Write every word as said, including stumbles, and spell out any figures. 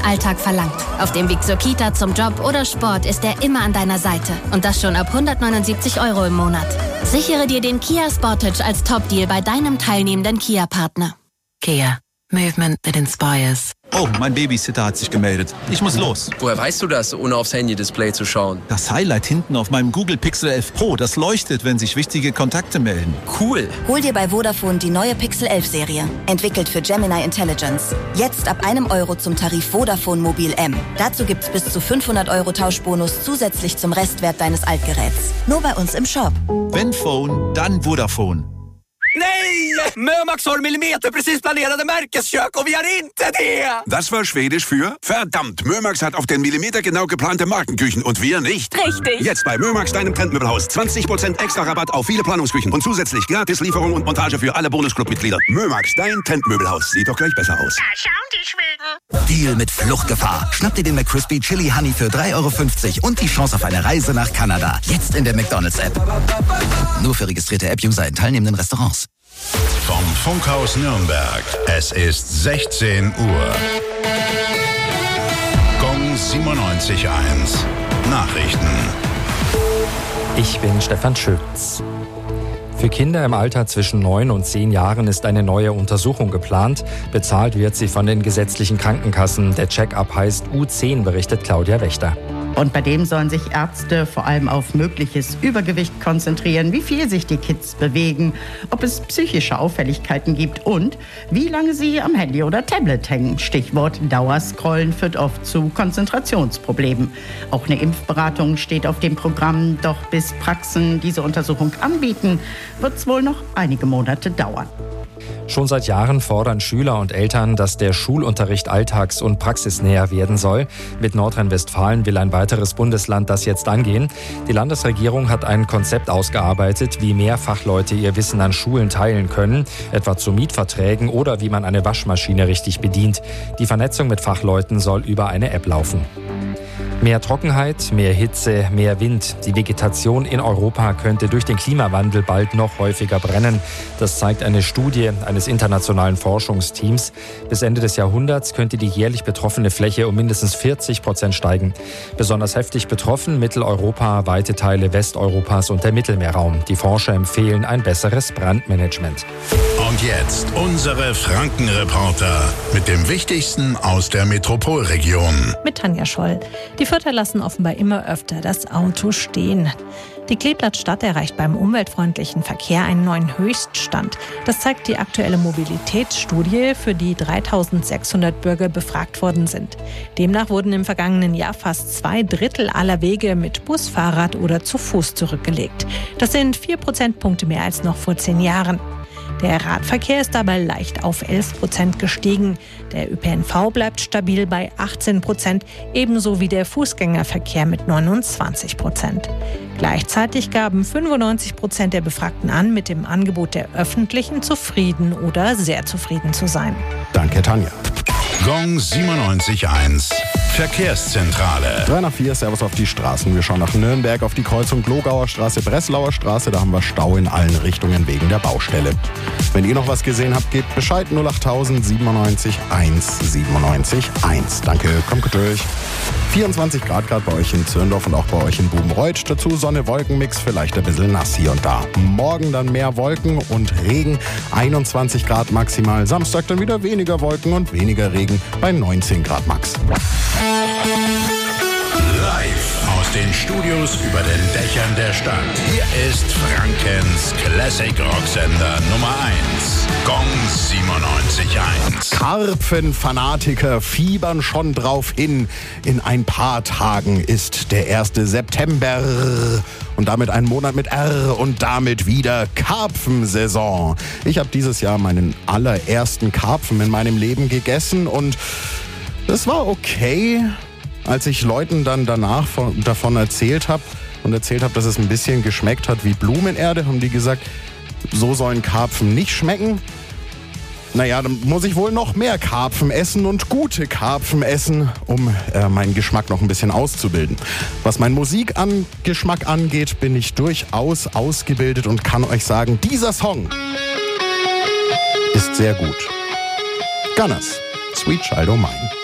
Alltag verlangt. Auf dem Weg zur Kita, zum Job oder Sport ist er immer an deiner Seite. Und das schon ab hundertneunundsiebzig Euro im Monat. Sichere dir den Kia Sportage als Top-Deal bei deinem teilnehmenden Kia-Partner. Kia. Movement that inspires. Oh, mein Babysitter hat sich gemeldet. Ich muss los. Woher weißt du das, ohne aufs Handy-Display zu schauen? Das Highlight hinten auf meinem Google Pixel elf Pro, das leuchtet, wenn sich wichtige Kontakte melden. Cool. Hol dir bei Vodafone die neue Pixel elf Serie. Entwickelt für Gemini Intelligence. Jetzt ab einem Euro zum Tarif Vodafone Mobil M. Dazu gibt's bis zu fünfhundert Euro Tauschbonus zusätzlich zum Restwert deines Altgeräts. Nur bei uns im Shop. Wenn Phone, dann Vodafone. Nej! Mömax har millimeter precis planerade Märkeskök och vi har inte det! Das war Schwedisch für verdammt. Mömax hat auf den Millimeter genau geplante Markenküchen und wir nicht. Richtig. Jetzt bei Mömax, deinem Trendmöbelhaus. zwanzig Prozent extra Rabatt auf viele Planungsküchen und zusätzlich gratis Lieferung und Montage für alle Bonusclub-Mitglieder. Mömax, dein Trendmöbelhaus. Sieht doch gleich besser aus. Da schauen die Schweden. Deal mit Fluchtgefahr. Schnapp dir den McCrispy Chili Honey für drei Euro fünfzig und die Chance auf eine Reise nach Kanada. Jetzt in der McDonald's-App. Nur für registrierte App-User in teilnehmenden Restaurants. Vom Funkhaus Nürnberg. Es ist sechzehn Uhr. Gong siebenundneunzig Komma eins. Nachrichten. Ich bin Stefan Schütz. Für Kinder im Alter zwischen neun und zehn Jahren ist eine neue Untersuchung geplant. Bezahlt wird sie von den gesetzlichen Krankenkassen. Der Check-up heißt U zehn, berichtet Claudia Wächter. Und bei dem sollen sich Ärzte vor allem auf mögliches Übergewicht konzentrieren, wie viel sich die Kids bewegen, ob es psychische Auffälligkeiten gibt und wie lange sie am Handy oder Tablet hängen. Stichwort Dauerscrollen führt oft zu Konzentrationsproblemen. Auch eine Impfberatung steht auf dem Programm, doch bis Praxen diese Untersuchung anbieten, wird es wohl noch einige Monate dauern. Schon seit Jahren fordern Schüler und Eltern, dass der Schulunterricht alltags- und praxisnäher werden soll. Mit Nordrhein-Westfalen will ein weiteres Bundesland das jetzt angehen. Die Landesregierung hat ein Konzept ausgearbeitet, wie mehr Fachleute ihr Wissen an Schulen teilen können, etwa zu Mietverträgen oder wie man eine Waschmaschine richtig bedient. Die Vernetzung mit Fachleuten soll über eine App laufen. Mehr Trockenheit, mehr Hitze, mehr Wind. Die Vegetation in Europa könnte durch den Klimawandel bald noch häufiger brennen. Das zeigt eine Studie eines internationalen Forschungsteams. Bis Ende des Jahrhunderts könnte die jährlich betroffene Fläche um mindestens vierzig Prozent steigen. Besonders heftig betroffen Mitteleuropa, weite Teile Westeuropas und der Mittelmeerraum. Die Forscher empfehlen ein besseres Brandmanagement. Und jetzt unsere Frankenreporter mit dem Wichtigsten aus der Metropolregion. Mit Tanja Scholl. Die Fürther lassen offenbar immer öfter das Auto stehen. Die Kleeblattstadt erreicht beim umweltfreundlichen Verkehr einen neuen Höchststand. Das zeigt die aktuelle Mobilitätsstudie, für die dreitausendsechshundert Bürger befragt worden sind. Demnach wurden im vergangenen Jahr fast zwei Drittel aller Wege mit Bus, Fahrrad oder zu Fuß zurückgelegt. Das sind vier Prozentpunkte mehr als noch vor zehn Jahren. Der Radverkehr ist dabei leicht auf elf Prozent gestiegen. Der Ö P N V bleibt stabil bei achtzehn Prozent, ebenso wie der Fußgängerverkehr mit neunundzwanzig Prozent. Gleichzeitig gaben fünfundneunzig Prozent der Befragten an, mit dem Angebot der Öffentlichen zufrieden oder sehr zufrieden zu sein. Danke, Tanja. Gong siebenundneunzig Komma eins. Verkehrszentrale. drei nach vier, Servus auf die Straßen. Wir schauen nach Nürnberg auf die Kreuzung Glogauer Straße, Breslauer Straße. Da haben wir Stau in allen Richtungen wegen der Baustelle. Wenn ihr noch was gesehen habt, gebt Bescheid. null achttausend siebenundneunzig eins siebenundneunzig eins. Danke, kommt gut durch. vierundzwanzig Grad gerade bei euch in Zürndorf und auch bei euch in Bubenreuth. Dazu Sonne-Wolken-Mix, vielleicht ein bisschen nass hier und da. Morgen dann mehr Wolken und Regen, einundzwanzig Grad maximal. Samstag dann wieder weniger Wolken und weniger Regen bei neunzehn Grad max. Live aus den Studios über den Dächern der Stadt. Hier ist Frankens Classic Rocksender Nummer eins. Gong siebenundneunzig Komma eins. Karpfenfanatiker fiebern schon drauf hin. In ein paar Tagen ist der erste September. Und damit ein Monat mit R und damit wieder Karpfensaison. Ich habe dieses Jahr meinen allerersten Karpfen in meinem Leben gegessen und das war okay. Als ich Leuten dann danach von, davon erzählt habe und erzählt habe, dass es ein bisschen geschmeckt hat wie Blumenerde, haben die gesagt, so sollen Karpfen nicht schmecken. Naja, dann muss ich wohl noch mehr Karpfen essen und gute Karpfen essen, um äh, meinen Geschmack noch ein bisschen auszubilden. Was meinen Musikgeschmack angeht, bin ich durchaus ausgebildet und kann euch sagen, dieser Song ist sehr gut. Gunners, Sweet Child O' Mine.